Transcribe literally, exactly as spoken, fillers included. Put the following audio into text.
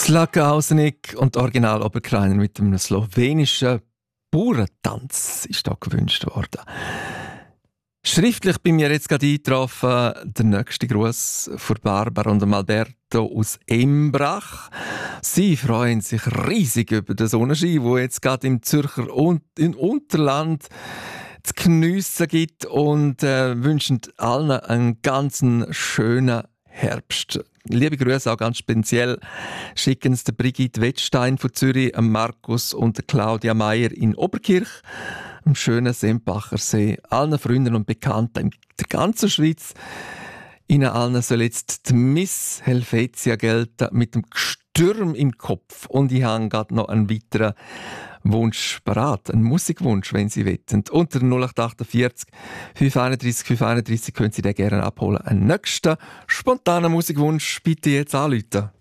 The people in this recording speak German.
Slaka Ausenik und Original Oberkreiner mit einem slowenischen Bauerntanz ist da gewünscht worden. Schriftlich bei mir jetzt gerade eingetroffen der nächste Gruß von Barbara und Alberto aus Embrach. Sie freuen sich riesig über den Sonnenschein, wo jetzt gerade im Zürcher und im Unterland zu geniessen gibt und äh, wünschen allen einen ganz schönen Herbst. Liebe Grüße auch ganz speziell schicken es der Brigitte Wettstein von Zürich, Markus und der Claudia Meier in Oberkirch, am schönen Sempacher See, allen Freunden und Bekannten in der ganzen Schweiz. Ihnen allen soll jetzt die Miss Helvetia gelten mit dem Sturm im Kopf. Und ich habe gerade noch einen weiteren Wunsch parat, einen Musikwunsch, wenn Sie wollen. Unter null acht achtundvierzig fünf einunddreißig fünf einunddreißig können Sie den gerne abholen. Einen nächsten spontanen Musikwunsch bitte jetzt anrufen.